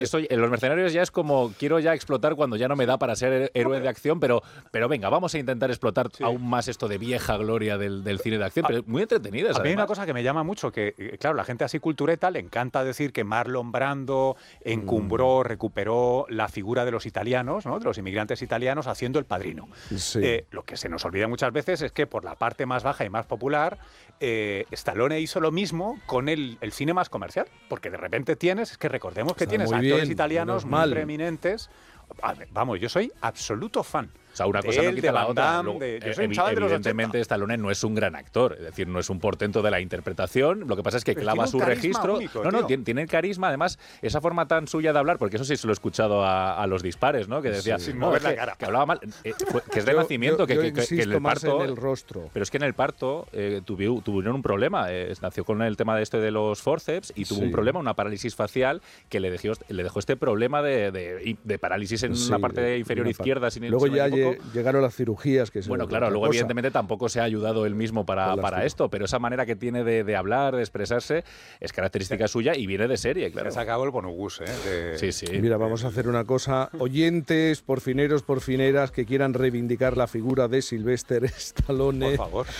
En Los Mercenarios ya es como, quiero ya explotar cuando ya no me da para ser héroe de acción, pero venga, vamos a intentar explotar aún más esto de vieja gloria del cine de acción, pero muy entretenidas. A mí hay una cosa que me llama mucho, que claro, la gente así cultureta le encanta decir que Marlon Brando encumbró, recuperó la figura de los italianos, ¿no? De los inmigrantes italianos haciendo El Padrino. Sí. Lo que se nos olvida muchas veces es que por la parte más baja y más popular, Stallone hizo lo mismo con el cine más comercial, porque de repente recordemos que tienes actores italianos muy preeminentes. Vamos, yo soy absoluto fan. O sea, una cosa no quita la otra. Yo soy un chaval de los 80. Evidentemente, Stallone no es un gran actor, es decir, no es un portento de la interpretación. Lo que pasa es que clava su registro. Único, tiene carisma. Además, esa forma tan suya de hablar, porque eso sí se lo he escuchado a los dispares, ¿no? Que decía, sin mover la cara. Que hablaba mal, que es de nacimiento, que en el parto. En el rostro. Pero es que en el parto tuvieron un problema. Nació con el tema de los forceps y tuvo un problema, una parálisis facial que le dejó este problema de parálisis en la parte inferior izquierda. Luego ya llegaron las cirugías. Bueno, claro, luego evidentemente tampoco se ha ayudado él mismo para esto, pero esa manera que tiene de hablar, de expresarse, es característica suya y viene de serie, claro. Se acabó el bonobús, Sí, sí. Mira, vamos a hacer una cosa. Oyentes, porfineros, porfineras que quieran reivindicar la figura de Sylvester Stallone. Por favor.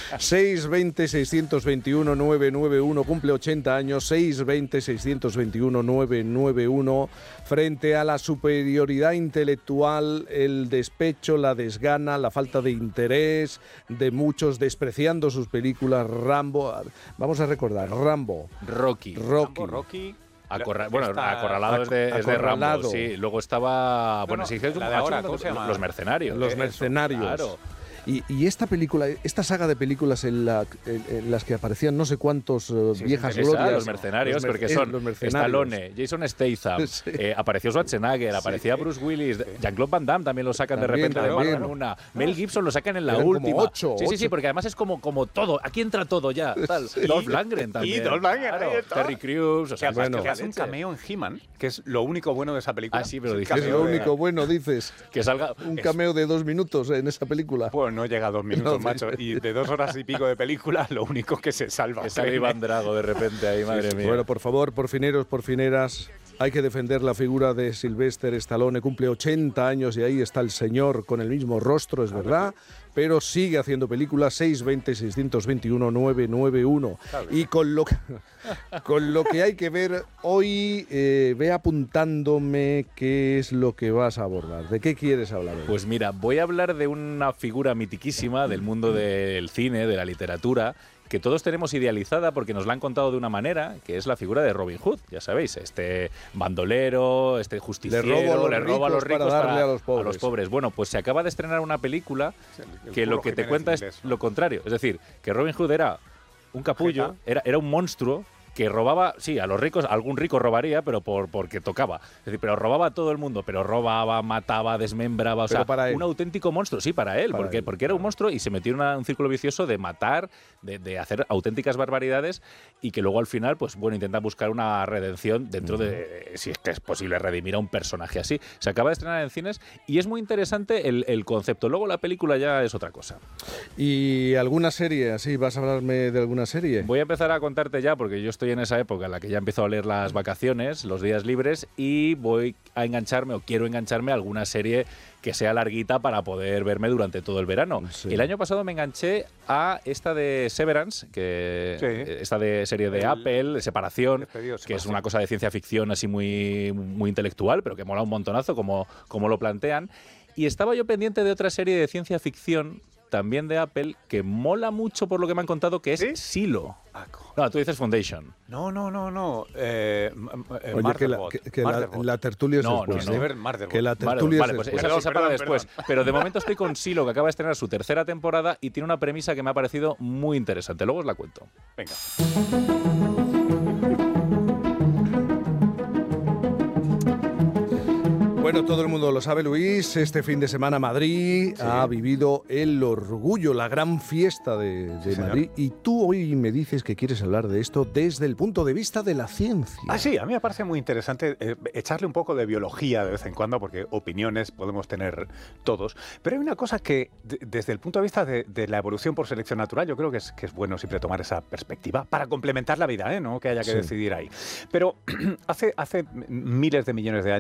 620-621-991, cumple 80 años, 620-621-991, frente a la superioridad intelectual, el despecho, la desgana, la falta de interés de muchos, despreciando sus películas. Rambo, vamos a recordar, Rambo. Rocky. Acorralado es de Rambo, sí. Luego estaba... ¿cómo se llama? Los Mercenarios. Los Mercenarios. Claro. Y esta película, esta saga de películas en las que aparecían no sé cuántos viejas glorias. Los Mercenarios, porque son Stallone, Jason Statham, apareció Schwarzenegger, aparecía Bruce Willis, Jean-Claude Van Damme también lo sacan de repente de mano en una. Mel Gibson lo sacan en la última. Como 8. Sí, porque además es como todo. Aquí entra todo ya. Dolph Lundgren también. Y Dolph Lundgren, Terry Crews. O sea, que hace un cameo en He-Man, que es lo único bueno de esa película. Ah, sí, pero es lo único bueno, dices. Que salga un cameo de 2 minutos en esa película. Pues no llega a 2 minutos, macho. Y de 2 horas y pico de película, lo único que se salva. Que sale Iván Drago de repente ahí, madre mía. Bueno, por favor, porfineros, porfineras, hay que defender la figura de Sylvester Stallone. Cumple 80 años y ahí está el señor con el mismo rostro, es verdad, pero sigue haciendo películas. 620-621-991. Y con lo que hay que ver hoy, ve apuntándome qué es lo que vas a abordar. ¿De qué quieres hablar hoy? Pues mira, voy a hablar de una figura mitiquísima del mundo del cine, de la literatura, que todos tenemos idealizada porque nos la han contado de una manera, que es la figura de Robin Hood, ya sabéis, este bandolero, este justiciero, le roba a los ricos para darle a los pobres. Bueno, pues se acaba de estrenar una película que lo que te cuenta es lo contrario, es decir, que Robin Hood era un capullo, era un monstruo que robaba, sí, a los ricos, algún rico robaría, pero porque tocaba. Es decir, pero robaba a todo el mundo, pero robaba, mataba, desmembraba, o sea, un auténtico monstruo, sí, para él, porque era un monstruo y se metió en un círculo vicioso de matar, de hacer auténticas barbaridades y que luego al final, pues bueno, intenta buscar una redención dentro de, si es que es posible redimir a un personaje así. Se acaba de estrenar en cines y es muy interesante el concepto. Luego la película ya es otra cosa. ¿Y alguna serie? ¿Así vas a hablarme de alguna serie? Voy a empezar a contarte ya, porque yo estoy en esa época en la que ya empiezo a leer las vacaciones, los días libres, y voy a engancharme, o quiero engancharme a alguna serie que sea larguita para poder verme durante todo el verano. Sí. El año pasado me enganché a esta de Severance, esta de serie de Apple, Separación, que es una cosa de ciencia ficción así muy, muy intelectual, pero que mola un montonazo como lo plantean. Y estaba yo pendiente de otra serie de ciencia ficción también de Apple, que mola mucho por lo que me han contado, que es Silo. No, tú dices Foundation. No. Oye, que la tertulia es después. Que la tertulia es después. Esa se para después. Pero de momento estoy con Silo, que acaba de estrenar su tercera temporada y tiene una premisa que me ha parecido muy interesante. Luego os la cuento. Venga. Bueno, todo el mundo lo sabe, Luis. Este fin de semana Madrid ha vivido el orgullo, la gran fiesta de Madrid. Y tú hoy me dices que quieres hablar de esto desde el punto de vista de la ciencia. Sí, a mí me parece muy interesante echarle un poco de biología de vez en cuando, porque opiniones podemos tener todos. Pero hay una cosa que, desde el punto de vista de la evolución por selección natural, yo creo que es bueno siempre tomar esa perspectiva para complementar la vida, no que haya que decidir ahí. Pero hace miles de millones de años,